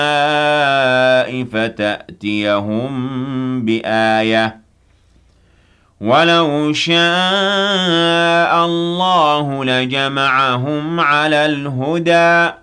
فتأتيهم بآية ولو شاء الله لجمعهم على الهدى